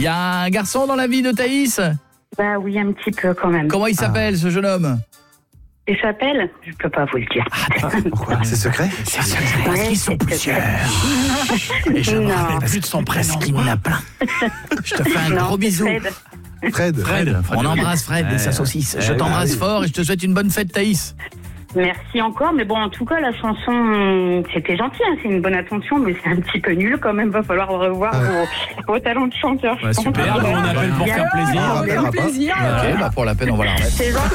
Il y a un garçon dans la vie de Thaïs? Bah oui, un petit peu quand même. Comment il s'appelle ce jeune homme? Il s'appelle? Je peux pas vous le dire. Pourquoi? C'est secret? C'est secret parce qu'ils sont plusieurs. Et je me rappelle plus de son prénom. Parce qu'il y en a plein. Je te fais un gros bisou. Fred. Fred. On embrasse Fred et sa saucisse. Je t'embrasse fort et je te souhaite une bonne fête, Thaïs. Merci encore, mais bon, en tout cas, la chanson, c'était gentil, hein, c'est une bonne attention, mais c'est un petit peu nul quand même. Va falloir revoir vos talents de chanteur. Ouais, super, on appelle pour faire plaisir. On appellera pas. Ok, bah pour la peine, on va la remettre. C'est gentil.